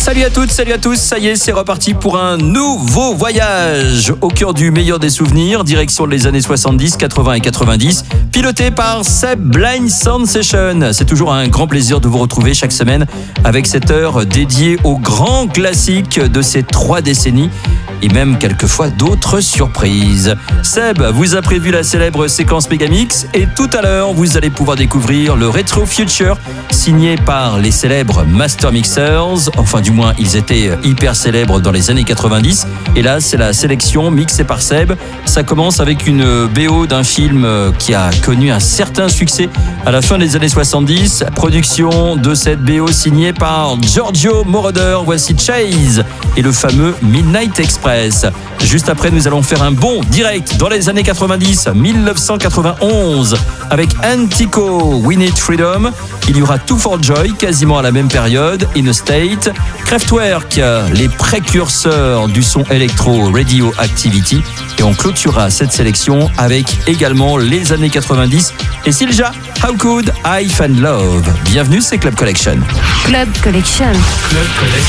Salut à toutes, salut à tous, ça y est, c'est reparti pour un nouveau voyage au cœur du meilleur des souvenirs, direction les années 70, 80 et 90, piloté par Seb Blind Sound Session. C'est toujours un grand plaisir de vous retrouver chaque semaine avec cette heure dédiée aux grands classiques de ces 3 décennies et même quelquefois d'autres surprises. Seb vous a prévu la célèbre séquence Megamix et tout à l'heure, vous allez pouvoir découvrir le Retro Future signé par les célèbres Master Mixers. Enfin, du moins, ils étaient hyper célèbres dans les années 90. Et là, c'est la sélection mixée par Seb. Ça commence avec une BO d'un film qui a connu un certain succès à la fin des années 70. Production de cette BO signée par Giorgio Moroder. Voici Chase et le fameux Midnight Express. Juste après, nous allons faire un bond direct dans les années 90, 1991, avec Antico, We Need Freedom. Il y aura Two for Joy, quasiment à la même période, In a State, Kraftwerk, les précurseurs du son électro, Radioactivity. Et on clôturera cette sélection avec également les années 90 et Silja, How Could I Find Love. Bienvenue, c'est Club Collection. Club Collection. Club Collection.